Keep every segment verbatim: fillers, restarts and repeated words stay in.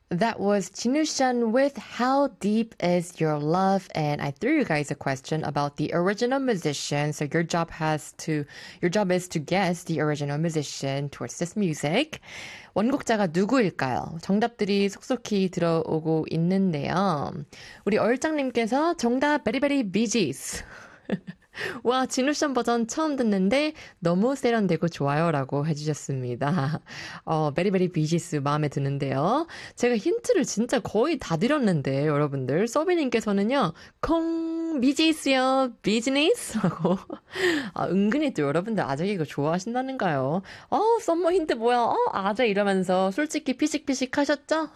That was Jinushan with How Deep Is Your Love? And I threw you guys a question about the original musician. So your job has to, your job is to guess the original musician towards this music. 원곡자가 누구일까요? 정답들이 속속히 들어오고 있는데요. 우리 얼짱님께서 정답 베리베리 비지스. 와, 진우션 버전 처음 듣는데 너무 세련되고 좋아요 라고 해주셨습니다. 어, 베리베리 비지스 마음에 드는데요. 제가 힌트를 진짜 거의 다 드렸는데 여러분들 서비님께서는요 콩 비지스요 비즈니스 라고 아, 은근히 또 여러분들 아재 이거 좋아하신다는가요? 어, 썸머 힌트 뭐야? 어, 아재 이러면서 솔직히 피식피식 하셨죠?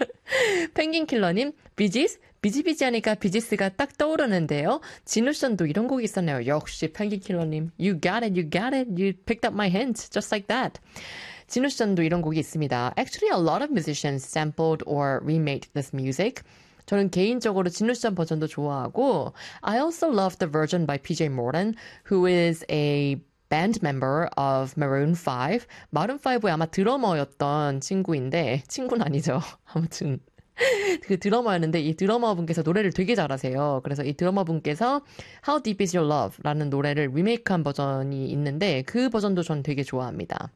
펭귄킬러님 비지스 비지비지하니까 비지스가 딱 떠오르는데요. 진우션도 이런 곡이 있었네요. 역시 펭귄킬러님. You got it, you got it. You picked up my hint. Just like that. 진우션도 이런 곡이 있습니다. Actually, a lot of musicians sampled or remade this music. 저는 개인적으로 진우션 버전도 좋아하고 I also love the version by P J Morton, who is a band member of Maroon five. 마룬 파이브의 아마 드러머였던 친구인데 친구는 아니죠. 아무튼 그 드러머였는데 이 드러머 분께서 노래를 되게 잘하세요. 그래서 이 드러머 분께서 How Deep Is Your Love? 라는 노래를 리메이크한 버전이 있는데 그 버전도 전 되게 좋아합니다.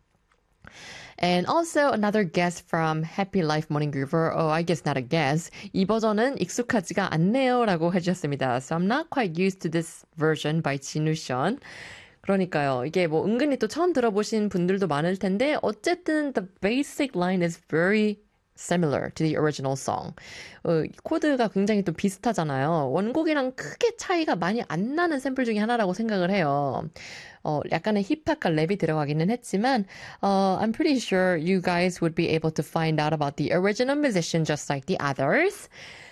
And also another guess from Happy Life Morning Groover. Oh, I guess not a guess. 이 버전은 익숙하지가 않네요 라고 해주셨습니다. So I'm not quite used to this version by 진우션. 그러니까요. 이게 뭐 은근히 또 처음 들어보신 분들도 많을 텐데 어쨌든 the basic line is very similar to the original song. 어, 코드가 굉장히 또 비슷하잖아요. 원곡이랑 크게 차이가 많이 안 나는 샘플 중에 하나라고 생각을 해요. 어, 약간의 힙합과 랩이 들어가기는 했지만 uh, I'm pretty sure you guys would be able to find out about the original musician just like the others.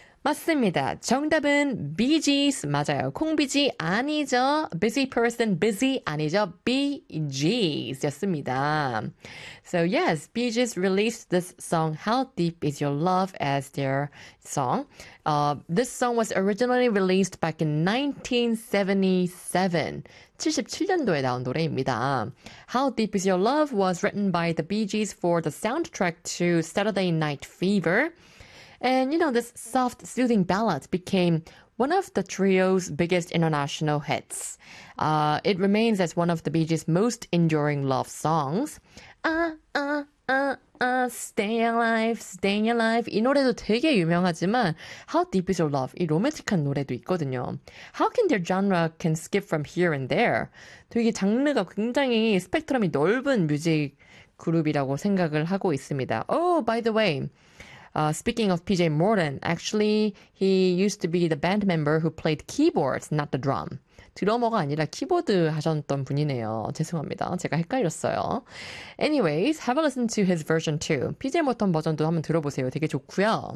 맞습니다. 정답은 Bee Gees 맞아요. 콩비지 아니죠. Busy person, busy 아니죠. Bee Gees 였습니다. So yes, Bee Gees released this song How Deep Is Your Love as their song. Uh, this song was originally released back in nineteen seventy-seven. 칠십칠 년도에 나온 노래입니다. How Deep Is Your Love was written by the Bee Gees for the soundtrack to Saturday Night Fever. And, you know, this soft, soothing ballad became one of the trio's biggest international hits. Uh, it remains as one of the Bee Gees' most enduring love songs. Uh, uh, uh, uh, stay alive, stay alive. 이 노래도 되게 유명하지만 How Deep Is Your Love? 이 로맨틱한 노래도 있거든요. How can their genre can skip from here and there? 되게 장르가 굉장히 스펙트럼이 넓은 뮤직 그룹이라고 생각을 하고 있습니다. Oh, by the way. Uh, speaking of P J Morton, actually, he used to be the band member who played keyboards, not the drum. 드러머가 아니라 키보드 하셨던 분이네요. 죄송합니다. 제가 헷갈렸어요. Anyways, have a listen to his version too. 피제 모턴 버전도 한번 들어보세요. 되게 좋고요.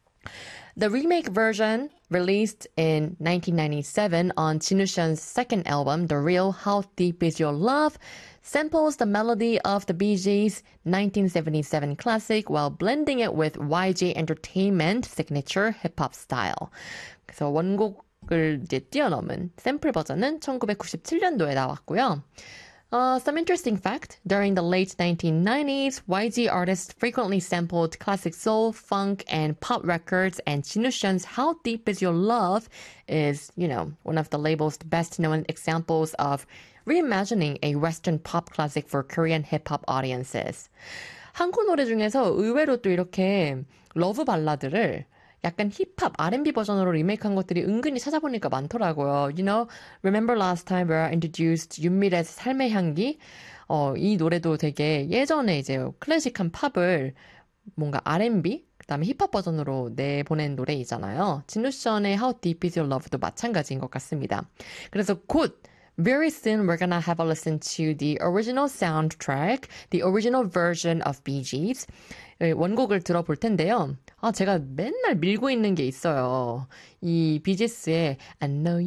The remake version, released in nineteen ninety-seven on 진우션's second album, The Real How Deep Is Your Love, samples the melody of the Bee Gees' nineteen seventy-seven classic while blending it with Y G Entertainment signature hip-hop style. 그래서 원곡을 이제 뛰어넘은 샘플 버전은 천구백구십칠 년도에 나왔고요. Uh, some interesting fact, during the late nineteen nineties, Y G artists frequently sampled classic soul, funk, and pop records, and 진우션's How Deep Is Your Love is, you know, one of the label's best-known examples of reimagining a Western pop classic for Korean hip-hop audiences. 한국 노래 중에서 의외로 또 이렇게 러브 발라드를 약간 힙합, 알앤비 버전으로 리메이크한 것들이 은근히 찾아보니까 많더라고요. You know, remember last time where I introduced 윤미래의 삶의 향기? 어, 이 노래도 되게 예전에 이제 클래식한 팝을 뭔가 알앤비? 그다음에 힙합 버전으로 내보낸 노래이잖아요. 진우션의 How Deep Is Your Love도 마찬가지인 것 같습니다. 그래서 곧 Very soon we're gonna have a listen to the original soundtrack, the original version of Bee Gees. 원곡을 들어볼 텐데요. 아, 제가 맨날 밀고 있는 게 있어요. 이 비지스의 I know